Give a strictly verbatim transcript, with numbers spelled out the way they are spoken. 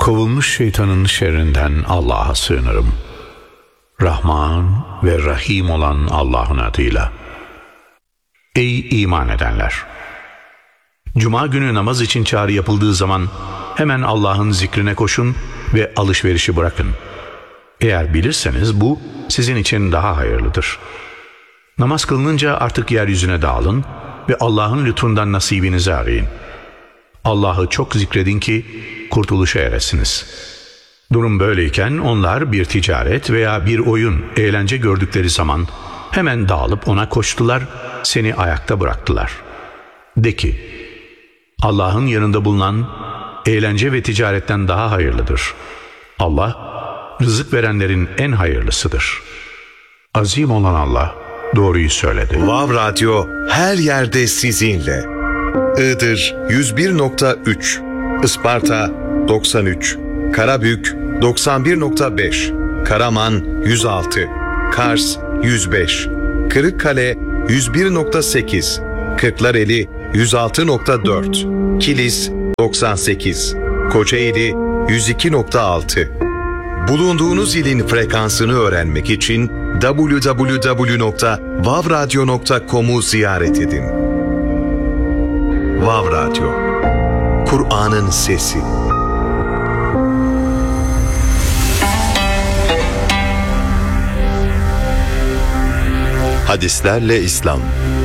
Kovulmuş şeytanın şerrinden Allah'a sığınırım. Rahman ve Rahim olan Allah'ın adıyla. Ey iman edenler! Cuma günü namaz için çağrı yapıldığı zaman hemen Allah'ın zikrine koşun ve alışverişi bırakın. Eğer bilirseniz bu sizin için daha hayırlıdır. Namaz kılınınca artık yeryüzüne dağılın ve Allah'ın lütfundan nasibinizi arayın. Allah'ı çok zikredin ki kurtuluşa eresiniz. Durum böyleyken onlar bir ticaret veya bir oyun, eğlence gördükleri zaman hemen dağılıp ona koştular, seni ayakta bıraktılar. De ki, Allah'ın yanında bulunan eğlence ve ticaretten daha hayırlıdır. Allah, rızık verenlerin en hayırlısıdır. Azim olan Allah doğruyu söyledi. Vav Radyo her yerde sizinle. Iğdır yüz bir nokta üç, Isparta doksan üç, Karabük doksan bir nokta beş, Karaman yüz altı, Kars yüz beş, Kırıkkale yüz bir nokta sekiz, Kırklareli yüz altı nokta dört, Kilis doksan sekiz, Kocaeli yüz iki nokta altı. Bulunduğunuz ilin frekansını öğrenmek için double-u double-u double-u nokta vav radyo nokta com'u ziyaret edin. Vav Radyo, Kur'an'ın sesi. Hadislerle İslam.